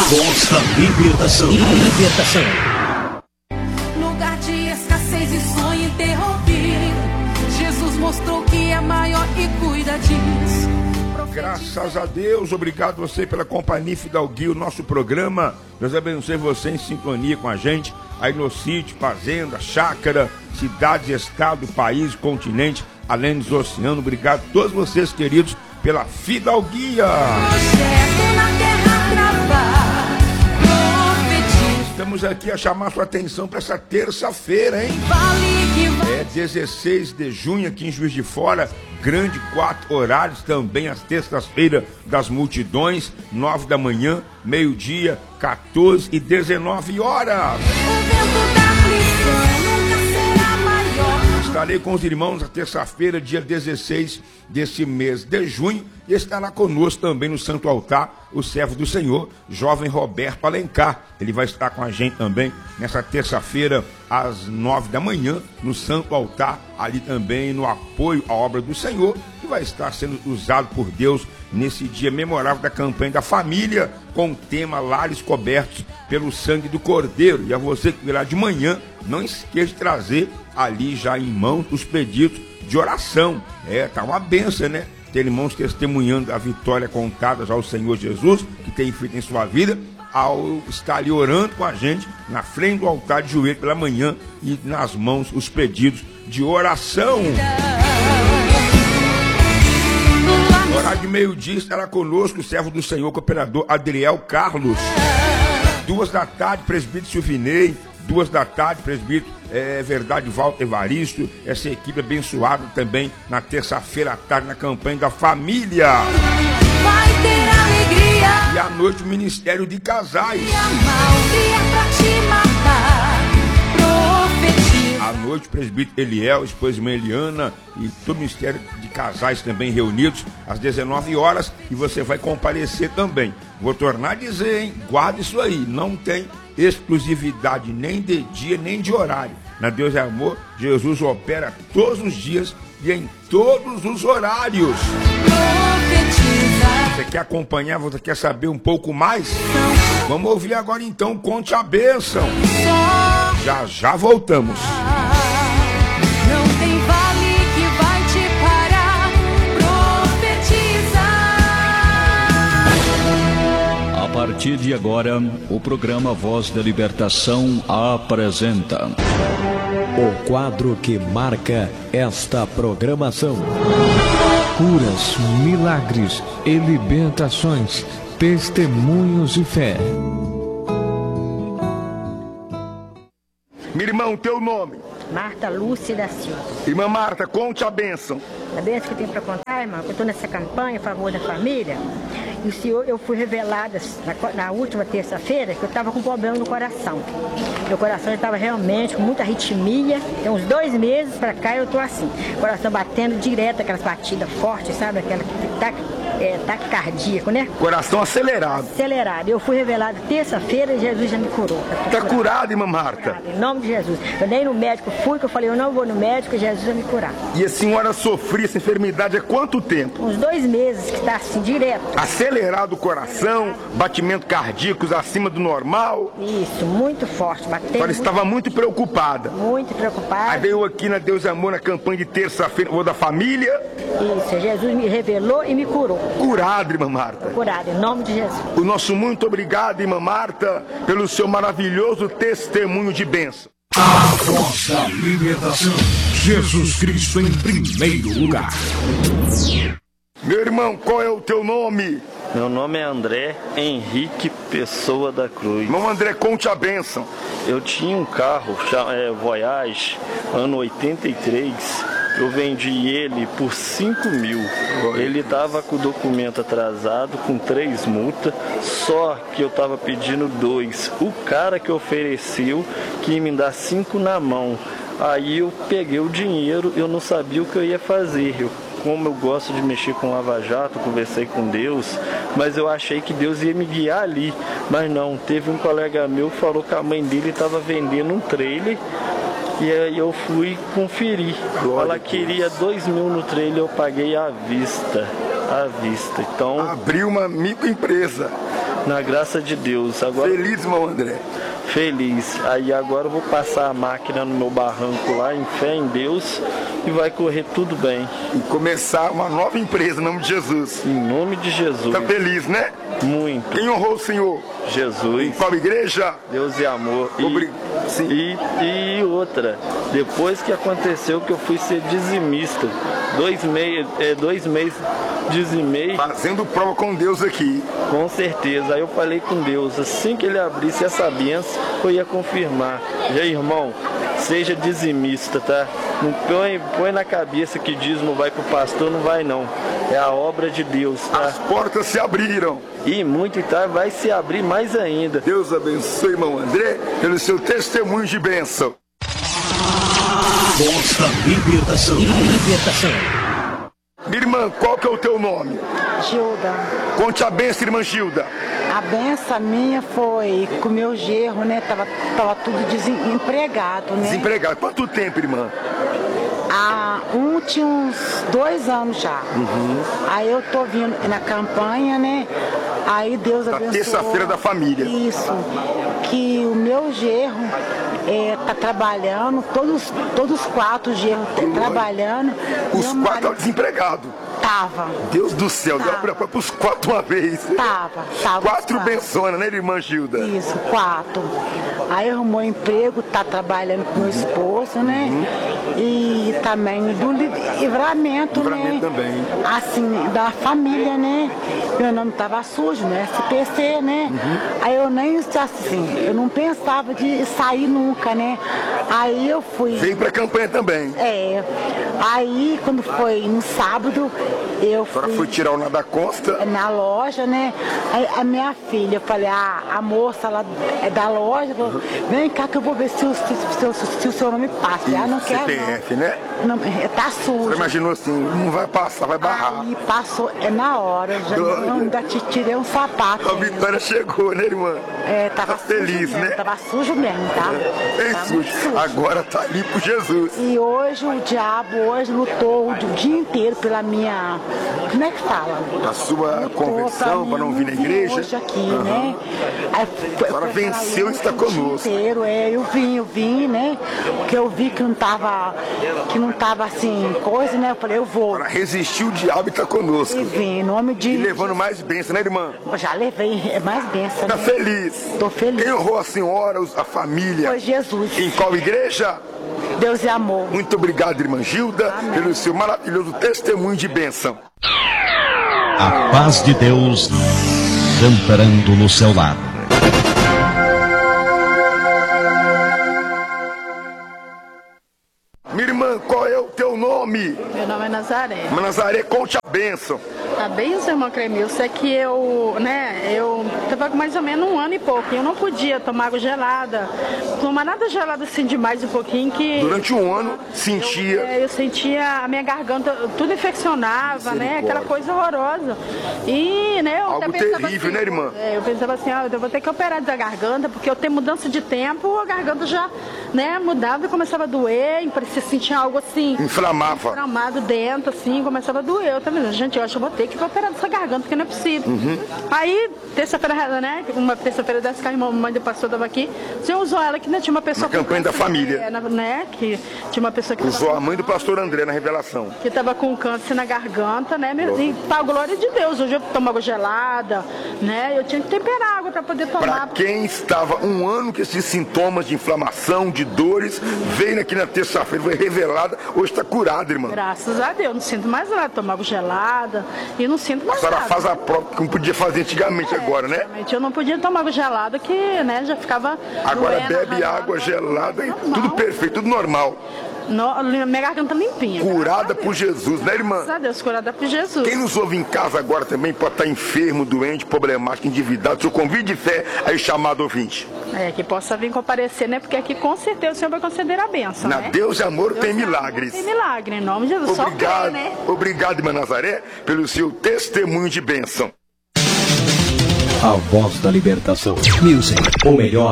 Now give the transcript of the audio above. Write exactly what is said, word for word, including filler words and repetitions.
voz da libertação. Libertação. Lugar de escassez e sonho interrompido, Jesus mostrou que é maior e cuida disso. Graças a Deus, obrigado você pela companhia Fidalguia, o nosso programa. Deus abençoe você em sintonia com a gente, aí no sítio, fazenda, chácara, cidade, estado, país, continente, além dos oceanos. Obrigado a todos vocês, queridos, pela Fidalguia. Estamos aqui a chamar sua atenção para essa terça-feira, hein? É dezesseis de junho aqui em Juiz de Fora, grande quatro horários também às terças-feiras das multidões, nove da manhã, meio-dia, quatorze e dezenove horas. Estarei com os irmãos na terça-feira, dia dezesseis desse mês de junho, e estará conosco também no Santo Altar o servo do Senhor, jovem Roberto Alencar. Ele vai estar com a gente também nessa terça-feira, às nove da manhã, no Santo Altar, ali também no apoio à obra do Senhor, que vai estar sendo usado por Deus nesse dia memorável da campanha da família, com o tema Lares Cobertos pelo Sangue do Cordeiro. E a você que virá de manhã, não esqueça de trazer ali já em mãos os pedidos de oração. É, tá uma benção, né? Ter irmãos testemunhando a vitória contada ao Senhor Jesus, que tem feito em sua vida, ao estar ali orando com a gente, na frente do altar de joelho pela manhã, e nas mãos os pedidos de oração. No horário de meio-dia estará conosco o servo do Senhor, cooperador Adriel Carlos. Duas da tarde, presbítero Silvinei. Duas da tarde, presbítero é, Verdade Walter Evaristo. Essa equipe abençoada também na terça-feira à tarde na campanha da família. Vai ter alegria. E à noite o Ministério de Casais. E a maldia pra te matar. Profetiza. À noite o presbítero Eliel, esposa irmã Eliana e todo o Ministério de Casais também reunidos às dezenove horas. E você vai comparecer também. Vou tornar a dizer, hein? Guarda isso aí, não tem exclusividade nem de dia nem de horário. Na Deus é Amor, Jesus opera todos os dias e em todos os horários. Você quer acompanhar, você quer saber um pouco mais? Vamos ouvir agora então, Conte a Bênção. Já já voltamos. Não tem vale que vai te parar. Profetiza. A partir de agora, o programa Voz da Libertação apresenta o quadro que marca esta programação: curas, milagres e libertações, testemunhos de fé. Meu irmão, teu nome? Marta Lúcia da Silva. Irmã Marta, conte a bênção. A bênção que eu tenho para contar, irmão, que eu estou nessa campanha a favor da família. E o senhor, eu fui revelada na, na última terça-feira que eu estava com problema no coração. Meu coração estava realmente com muita arritmia. Tem uns dois meses para cá eu estou assim. Coração batendo direto, aquelas batidas fortes, sabe? Aquela tac, é, tac cardíaco, né? Coração acelerado. Acelerado. Eu fui revelada terça-feira e Jesus já me curou. Está curado, irmã Marta? Em nome de Jesus. Eu nem no médico fui, que eu falei, eu não vou no médico e Jesus vai me curar. E a senhora sofria essa enfermidade há quanto tempo? Uns dois meses que está assim, direto. Acelerado o coração, batimentos cardíacos acima do normal? Isso, muito forte. Batendo. A senhora estava muito preocupada. Muito preocupada. Aí veio aqui na Deus é Amor, na campanha de terça-feira, ou da família. Isso, Jesus me revelou e me curou. Curado, irmã Marta. Curado, em nome de Jesus. O nosso muito obrigado, irmã Marta, pelo seu maravilhoso testemunho de bênção. A Voz da Libertação. Jesus Cristo em primeiro lugar. Meu irmão, qual é o teu nome? Meu nome é André Henrique Pessoa da Cruz. Irmão André, conte a bênção. Eu tinha um carro, é, Voyage, ano oitenta e três. Eu vendi ele por cinco mil. Ele estava com o documento atrasado, com três multas, só que eu estava pedindo dois. O cara que ofereceu que ia me dar cinco na mão. Aí eu peguei o dinheiro, eu não sabia o que eu ia fazer. Eu, como eu gosto de mexer com lava-jato, conversei com Deus, mas eu achei que Deus ia me guiar ali. Mas não, teve um colega meu que falou que a mãe dele estava vendendo um trailer. E aí eu fui conferir. Glória. Ela queria dois mil no trailer, eu paguei à vista. À vista. Então. Abriu uma microempresa. Na graça de Deus. Agora... Feliz, irmão André? Feliz. Aí agora eu vou passar a máquina no meu barranco lá, em fé em Deus, e vai correr tudo bem. E começar uma nova empresa, em nome de Jesus. Em nome de Jesus. Tá feliz, né? Muito. Quem honrou o Senhor? Jesus. Qual igreja? Deus e amor. E, Obrig... Sim. E, e outra, depois que aconteceu que eu fui ser dizimista, dois meses, é, dois meses dizimei. Fazendo prova com Deus aqui. Com certeza. Aí eu falei com Deus, assim que ele abrisse essa bênção, eu ia confirmar. E aí, irmão, seja dizimista, tá? Não põe, põe na cabeça que dízimo vai pro pastor, não vai não. É a obra de Deus, tá? As portas se abriram. E muito, tá? Vai se abrir mais ainda. Deus abençoe, irmão André, pelo seu testemunho de bênção. Voz da libertação. Libertação. Minha irmã, qual que é o teu nome? Gilda. Conte a bênção, irmã Gilda. A benção minha foi com o meu genro, né? Tava, tava tudo desempregado, né? Desempregado. Quanto tempo, irmã? Ah, um tinha uns dois anos já. Uhum. Aí eu tô vindo na campanha, né? Aí Deus Na abençoou. terça-feira da família. Isso. Que o meu genro é, tá trabalhando, todos, todos os quatro genros trabalhando. Os Meu quatro marido estavam desempregados. Tava. Deus do céu, Tava. deu para os quatro uma vez. Tava, tava. Quatro benções, né, irmã Gilda? Isso, quatro. Aí arrumou emprego, tá trabalhando com meu esposo, né? Uhum. E também do livramento, livramento né? também. Assim, da família, né? Meu nome tava sujo, né? S P C, né? Uhum. Aí eu nem, assim, eu não pensava de sair nunca, né? Aí eu fui... Veio pra campanha também. É. Aí, quando foi no sábado, eu fui... A senhora foi tirar o nada Costa? Na loja, né? Aí a minha filha, eu falei, ah, a moça lá é da loja, falou, vem cá que eu vou ver se o, se, se, se o seu nome passa. Ah, não quero C P F, não. né? Não, tá sujo. Você imaginou assim, não vai passar, vai barrar. Aí passou, é na hora, já não, ainda te tirei um sapato. A vitória ainda chegou, né, irmã? É, tava tá feliz, mesmo, né? Tava sujo mesmo, tá? É, tava sujo. sujo. Agora tá ali pro Jesus. E hoje o diabo hoje lutou o dia inteiro pela minha, como é que fala? A sua lutou conversão para não vir na igreja? Hoje aqui, uhum. né? Aí, agora venceu e está conosco. Inteiro, é, eu vim, eu vim, né? Porque eu vi que não tava, que não tava assim, coisa, né? Eu falei, eu vou. Para resistir o diabo e tá conosco. E vim, em nome de... E levando mais bênção, né, irmã? Eu já levei, é mais bênção. Tá né? feliz? Tô feliz. Quem honrou a senhora, a família? Foi Jesus. Em qual igreja? Deus e amor. Muito obrigado, irmã Gilda, amém, pelo seu maravilhoso testemunho de bênção. A paz de Deus amparando no seu lar. Minha irmã, qual é o teu nome? Meu nome é Nazaré. Nazaré, conte a bênção. A bênção, irmão Cremilson, é que eu, né, eu tava com mais ou menos um ano e pouco, e eu não podia tomar água gelada, tomar nada gelado assim demais um pouquinho, que... Durante um ano, sentia... Eu, é, eu sentia a minha garganta, tudo infeccionava, né, aquela coisa horrorosa. E, né, eu algo até pensava terrível, assim, né, irmã? É, eu pensava assim, ó, eu vou ter que operar da garganta, porque eu tenho mudança de tempo, a garganta já, né, mudava e começava a doer, parecia sentir algo assim... Inflamava. Inflamado dentro, assim, começava a doer. Eu também, gente, eu acho que eu vou ter que operar dessa garganta, porque não é possível. Uhum. Aí, terça-feira, né, uma terça-feira dessa que a mãe do pastor estava aqui, o senhor usou ela, que né, tinha uma pessoa... Na campanha da família. É, né, que tinha uma pessoa que... Usou a mãe do pastor André na revelação. Que estava com câncer na garganta, né, e para a glória de Deus. Hoje eu tomo água gelada, né, eu tinha que temperar água para poder tomar. Para quem estava um ano com esses sintomas de inflamação, de dores, veio aqui na terça-feira, foi revelada, hoje está curada, irmã. Graças a Deus, não sinto mais nada, tomo água gelada e não sinto mais nada. A senhora nada. faz a prova que não podia fazer antigamente, é, agora, né? Antigamente eu não podia tomar água gelada, que, né, já ficava... Agora doendo, bebe arranhando, água gelada, e tudo perfeito, tudo normal. No, minha garganta limpinha. Curada por Jesus, né, irmã? Graças a Deus, curada por Jesus. Quem nos ouve em casa agora também pode estar enfermo, doente, problemático, endividado. Seu convite de fé aí chamado ouvinte. É, que possa vir comparecer, né? Porque aqui com certeza o Senhor vai conceder a bênção, Na né? Deus e amor Deus tem milagres. Tem milagre, em nome de Jesus. Obrigado, Só crê, né? obrigado, irmã Nazaré, pelo seu testemunho de bênção. A voz da libertação. Music, o melhor